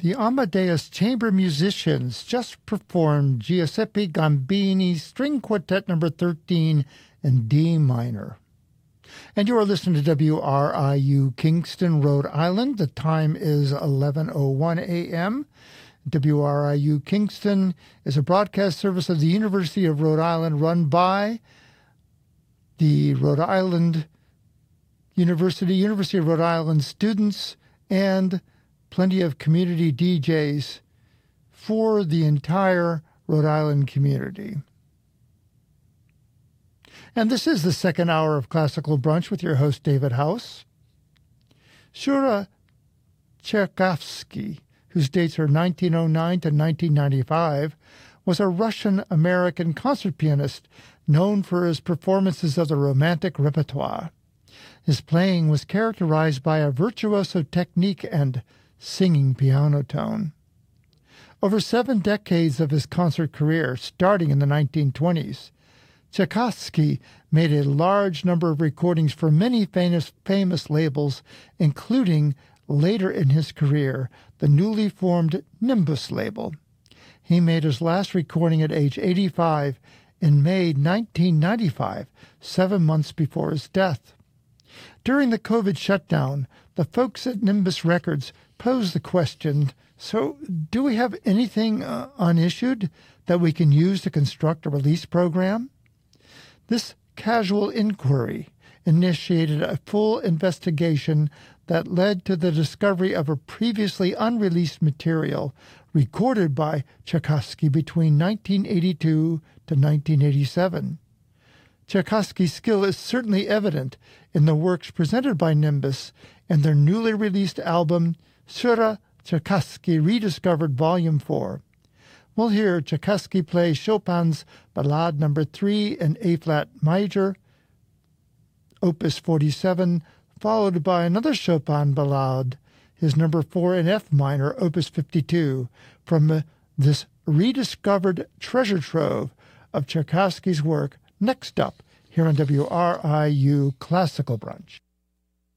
The Amadeus Chamber Musicians just performed Giuseppe Gambini's String Quartet No. 13 in D minor. And you are listening to WRIU Kingston, Rhode Island. The time is 11:01 a.m. WRIU Kingston is a broadcast service of the University of Rhode Island run by the Rhode Island University of Rhode Island students, and plenty of community DJs for the entire Rhode Island community. And this is the second hour of Classical Brunch with your host, David House. Shura Tchaikovsky, whose dates are 1909 to 1995, was a Russian-American concert pianist known for his performances of the Romantic repertoire. His playing was characterized by a virtuoso technique and singing piano tone. Over 7 decades of his concert career, starting in the 1920s, Tchaikovsky made a large number of recordings for many famous labels, including, later in his career, the newly formed Nimbus label. He made his last recording at age 85 in May 1995, 7 months before his death. During the COVID shutdown, the folks at Nimbus Records posed the question, so do we have anything unissued that we can use to construct a release program? This casual inquiry initiated a full investigation that led to the discovery of a previously unreleased material recorded by Tchaikovsky between 1982 to 1987. Tchaikovsky's skill is certainly evident in the works presented by Nimbus and their newly released album, Shura Tchaikovsky Rediscovered Volume 4. We'll hear Tchaikovsky play Chopin's Ballade No. 3 in A-flat major, Opus 47, followed by another Chopin ballade, his No. 4 in F minor, Opus 52, from this rediscovered treasure trove of Tchaikovsky's work, next up here on WRIU Classical Brunch.